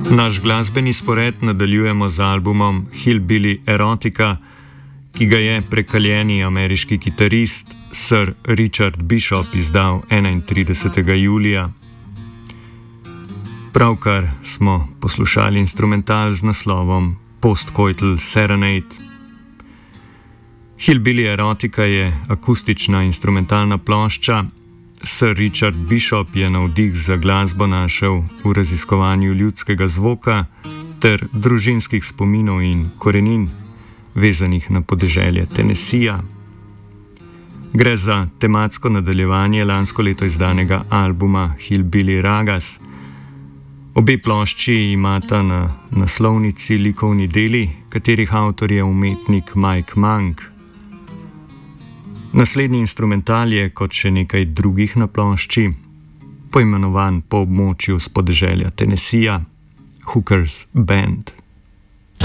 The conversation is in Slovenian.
Naš glasbeni spored nadaljujemo z albumom Hillbilly Erotica, ki ga je prekaljeni ameriški kitarist Sir Richard Bishop izdal 31. julija. Pravkar smo poslušali instrumental z naslovom Postcoital Serenade. Hillbilly Erotica je akustična instrumentalna plošča. Sir Richard Bishop je navdih za glasbo našel v raziskovanju ljudskega zvoka ter družinskih spominov in korenin, vezanih na podeželje Tennesseeja. Gre za tematsko nadaljevanje lansko leto izdanega albuma Hillbilly Ragas. Obe plošči imata na naslovnici likovni deli, katerih avtor je umetnik Mike Monk. Naslednji instrumental je, kot še nekaj drugih na plošči, poimenovan po območju s podeželja Tennesseeja, Hooker's Band.